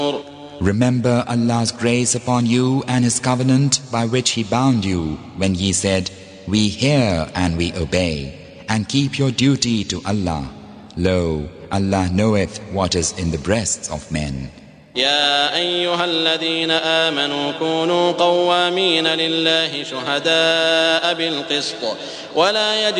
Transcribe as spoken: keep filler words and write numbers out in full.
Remember Allah's grace upon you and His covenant by which He bound you when ye said, We hear and we obey, and keep your duty to Allah. Lo, Allah knoweth what is in the breasts of men. يا أيها الذين آمنوا كونوا قوامين لله شهداء بالقسط ولا يجرمنكم